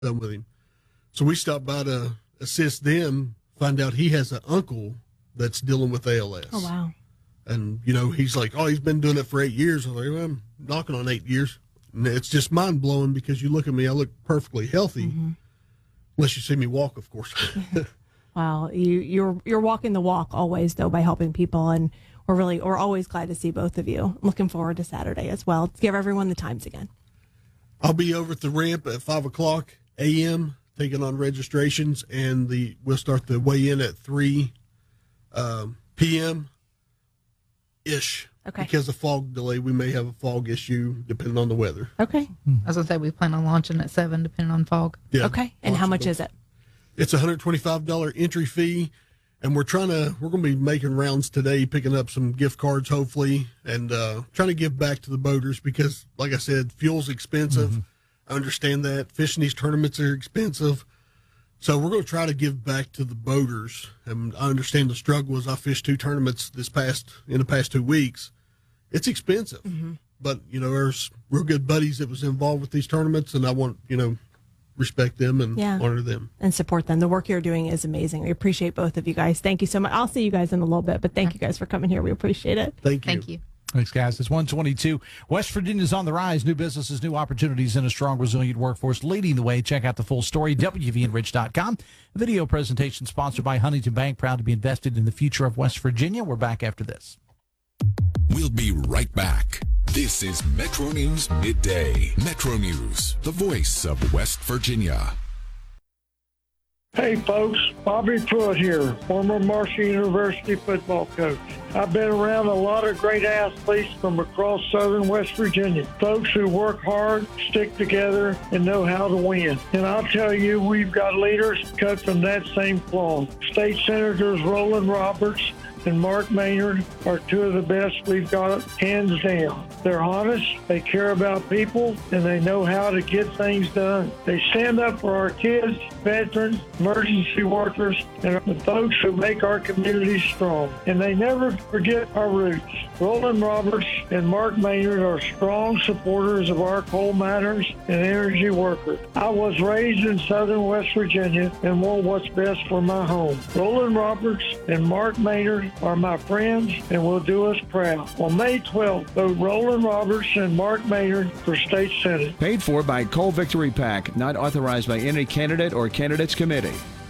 done with him. So we stopped by to assist them, find out he has an uncle that's dealing with ALS. Oh, wow. And, he's like, he's been doing it for 8 years. I'm like, well, I'm knocking on 8 years. And it's just mind-blowing because you look at me, I look perfectly healthy, unless you see me walk, of course. Wow. You're walking the walk always, though, by helping people. And we're always glad to see both of you. Looking forward to Saturday as well. Let's give everyone the times again. I'll be over at the ramp at 5 o'clock a.m., taking on registrations, and we'll start the weigh-in at 3 p.m.-ish. Okay. Because of fog delay, we may have a fog issue depending on the weather. Okay. I was going to say, we plan on launching at 7, depending on fog. Yeah. Okay. And how much is it? It's a $125 entry fee, and we're going to be making rounds today, picking up some gift cards, hopefully, and trying to give back to the boaters because, like I said, fuel's expensive. I understand that. Fishing these tournaments are expensive. So we're going to try to give back to the boaters. And I understand the struggle as I fished 2 tournaments in the past 2 weeks. It's expensive. But, there's real good buddies that was involved with these tournaments, and I want, respect them and honor them. And support them. The work you're doing is amazing. We appreciate both of you guys. Thank you so much. I'll see you guys in a little bit, but thank you guys for coming here. We appreciate it. Thank you. Thank you. Thanks, guys. It's 122. West Virginia's on the rise. New businesses, new opportunities, and a strong, resilient workforce leading the way. Check out the full story, WVNRich.com. Video presentation sponsored by Huntington Bank, proud to be invested in the future of West Virginia. We're back after this. We'll be right back. This is Metro News Midday. Metro News, the voice of West Virginia. Hey folks, Bobby Pruitt here, former Marshall University football coach. I've been around a lot of great athletes from across southern West Virginia, folks who work hard, stick together, and know how to win. And I'll tell you, we've got leaders cut from that same cloth. State Senators Roland Roberts and Mark Maynard are 2 of the best we've got, hands down. They're honest, they care about people, and they know how to get things done. They stand up for our kids, veterans, emergency workers, and the folks who make our communities strong. And they never forget our roots. Roland Roberts and Mark Maynard are strong supporters of our coal miners and energy workers. I was raised in southern West Virginia and want what's best for my home. Roland Roberts and Mark Maynard are my friends and will do us proud. On May 12th, vote Roland Roberts and Mark Maynard for State Senate. Paid for by Coal Victory PAC, not authorized by any candidate or candidates committee.